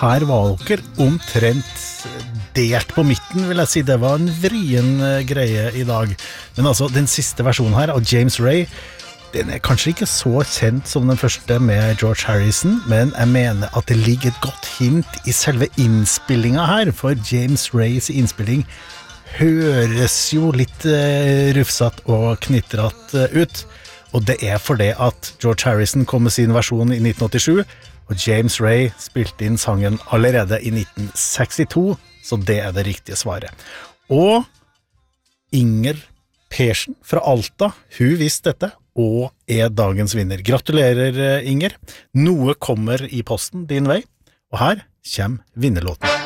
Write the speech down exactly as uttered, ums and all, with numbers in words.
her var dere omtrent delt på midten, vil jeg si. Det var en vrien greie i dag. Men altså, den siste versjonen her av James Ray, den er kanskje ikke så kjent som den første med George Harrison, men jeg mener at det ligger et godt hint i selve innspillingen her, for James Rays innspilling høres jo litt uh, rufsatt og knitret uh, ut. Og det er fordi at George Harrison kom med sin versjon i nitten åttisju, og James Ray spilte inn sangen allerede i nitten sekstito, så det er det riktige svaret. Og Inger Persen fra Alta, hun visste dette, og er dagens vinner. Gratulerer, Inger. Noe kommer i posten din vei, og her kommer vinnerlåten.